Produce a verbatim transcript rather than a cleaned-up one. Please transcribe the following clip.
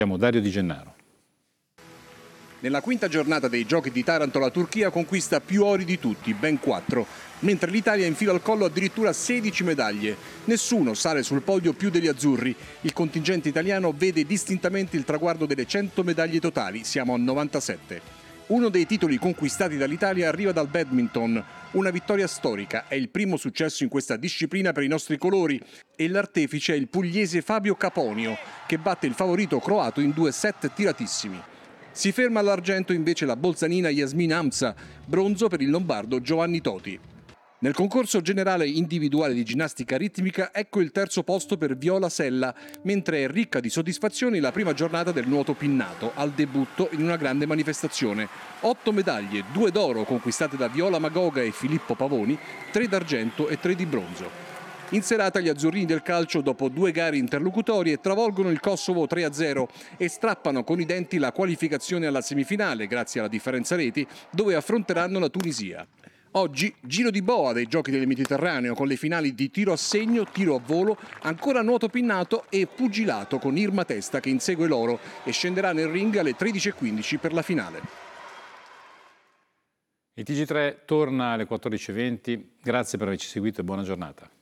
Siamo Dario Di Gennaro. Nella quinta giornata dei Giochi di Taranto la Turchia conquista più ori di tutti, ben quattro, mentre l'Italia infila al collo addirittura sedici medaglie. Nessuno sale sul podio più degli azzurri. Il contingente italiano vede distintamente il traguardo delle cento medaglie totali, siamo a novantasette. Uno dei titoli conquistati dall'Italia arriva dal badminton, una vittoria storica, è il primo successo in questa disciplina per i nostri colori e l'artefice è il pugliese Fabio Caponio, che batte il favorito croato in due set tiratissimi. Si ferma all'argento invece la bolzanina Yasmin Hamza, bronzo per il lombardo Giovanni Toti. Nel concorso generale individuale di ginnastica ritmica ecco il terzo posto per Viola Sella, mentre è ricca di soddisfazioni la prima giornata del nuoto pinnato, al debutto in una grande manifestazione. Otto medaglie, due d'oro conquistate da Viola Magoga e Filippo Pavoni, tre d'argento e tre di bronzo. In serata gli azzurrini del calcio, dopo due gare interlocutorie, travolgono il Kosovo tre a zero e strappano con i denti la qualificazione alla semifinale, grazie alla differenza reti, dove affronteranno la Tunisia. Oggi giro di boa dei Giochi del Mediterraneo con le finali di tiro a segno, tiro a volo, ancora nuoto pinnato e pugilato con Irma Testa che insegue l'oro e scenderà nel ring alle tredici e quindici per la finale. Il T G tre torna alle quattordici e venti. Grazie per averci seguito e buona giornata.